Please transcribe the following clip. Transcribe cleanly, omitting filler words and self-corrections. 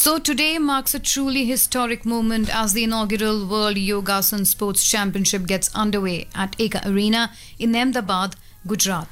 So today marks a truly historic moment as the inaugural World Yogasan Sports Championship gets underway at Eka Arena in Ahmedabad, Gujarat.